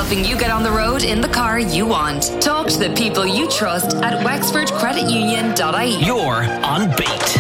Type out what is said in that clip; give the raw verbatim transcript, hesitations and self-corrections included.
helping you get on the road in the car you want. Talk to the people you trust at wexford credit union dot I E. You're on Beat.